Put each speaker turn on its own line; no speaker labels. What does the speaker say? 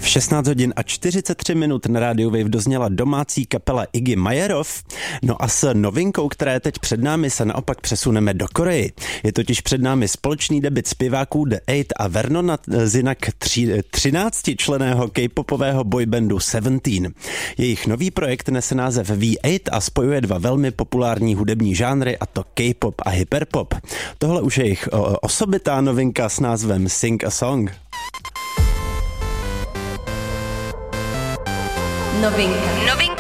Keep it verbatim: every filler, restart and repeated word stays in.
V šestnáct hodin a čtyřicet tři minut na rádiu Wave dozněla domácí kapela Iggy Majerov. No a s novinkou, která je teď před námi, se naopak přesuneme do Koreji. Je totiž před námi společný debut zpěváků The Eight a Vernona z jinak třináctičlenného k-popového boybandu Seventeen. Jejich nový projekt nese název V osm a spojuje dva velmi populární hudební žánry, a to K-pop a hyperpop. Tohle už je jejich osobitá novinka s názvem Sing a Song.
Novinka. Novinka.